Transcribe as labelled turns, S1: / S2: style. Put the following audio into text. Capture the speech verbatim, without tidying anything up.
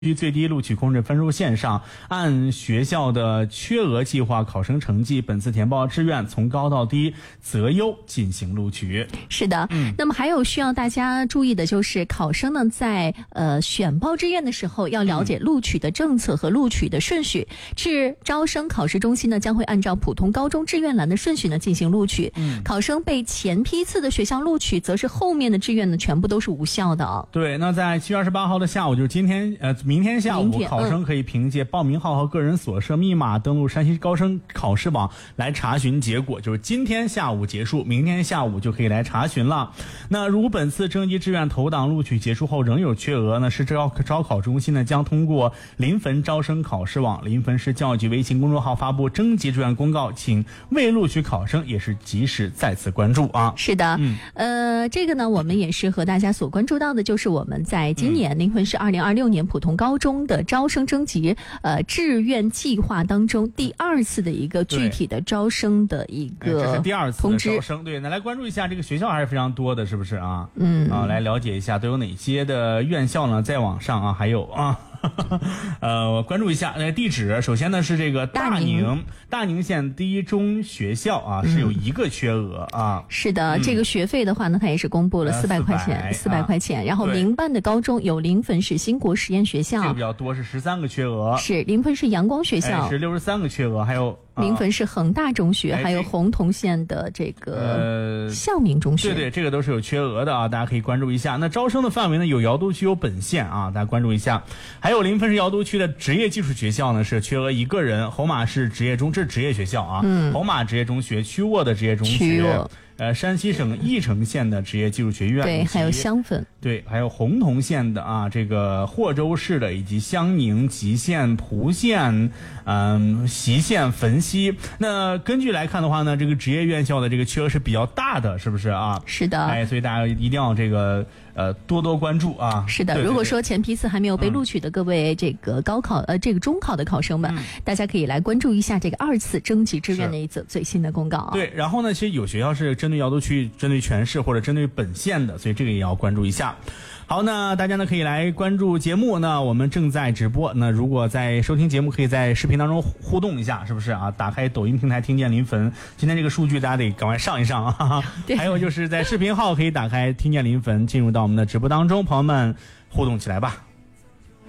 S1: 于最低录取控制分数线上，按学校的缺额计划考生成绩，本次填报志愿从高到低择优进行录取。
S2: 是的，嗯，那么还有需要大家注意的就是，考生呢在呃选报志愿的时候，要了解录取的政策和录取的顺序。至招生考试中心呢，将会按照普通高中志愿栏的顺序呢进行录取。嗯，考生被前批次的学校录取，则是后面的志愿呢全部都是无效的啊。
S1: 对，那在七月二十八号的下午，就是今天呃。明天下午，考生可以凭借报名号和个人所设密码登录山西高升考试网来查询结果。就是今天下午结束，明天下午就可以来查询了。那如本次征集志愿投档录取结束后仍有缺额呢，市招招考中心呢将通过临汾招生考试网、临汾市教育局微信公众号发布征集志愿公告，请未录取考生也是及时再次关注啊。
S2: 是的，嗯，呃，这个呢，我们也是和大家所关注到的，就是我们在今年临汾市二零二六年普通高中的招生征集呃志愿计划当中第二次的一个具体的招生的一个
S1: 这是第二次的招生。对，那来关注一下这个学校还是非常多的，是不是啊？
S2: 嗯
S1: 啊，来了解一下都有哪些的院校呢？在网上啊，还有啊。呃，关注一下呃地址，首先呢是这个大宁大宁县第一中学校啊，是有一个缺额啊。
S2: 是的，嗯、这个学费的话呢，它也是公布了四百块钱，四百块钱。然后民办的高中有临汾市新国实验学校，
S1: 这个比较多，是十三个缺额。
S2: 是临汾市阳光学校，
S1: 哎、是六十三个缺额，还有。
S2: 临汾市恒大中学，还有洪洞县的这个孝明中学，
S1: 对对，这个都是有缺额的啊，大家可以关注一下。那招生的范围呢，有瑶都区，有本县啊，大家关注一下。还有临汾市瑶都区的职业技术学校呢，是缺额一个人。侯马市职业中，这是职业学校啊，嗯，侯马职业中学、曲沃的职业中学。呃，山西省翼城县的职业技术学院，
S2: 对，还有襄汾，
S1: 对，还有洪洞县的啊，这个霍州市的，以及襄宁、吉县、蒲县、嗯、隰县、汾西。那根据来看的话呢，这个职业院校的这个缺额是比较大的，是不是啊？
S2: 是的，
S1: 哎，所以大家一定要这个呃多多关注啊。
S2: 是的，
S1: 对对对，
S2: 如果说前批次还没有被录取的各位这个高考、嗯、呃这个中考的考生们、嗯，大家可以来关注一下这个二次征集志愿的一则最新的公告啊。
S1: 对，然后呢，其实有学校是针对瑶都区、针对全市或者针对本县的，所以这个也要关注一下。好，那大家呢可以来关注节目，那我们正在直播。那如果在收听节目，可以在视频当中互动一下，是不是啊？打开抖音平台听见临汾，今天这个数据大家得赶快上一上啊！还有就是在视频号可以打开听见临汾，进入到我们的直播当中，朋友们互动起来吧。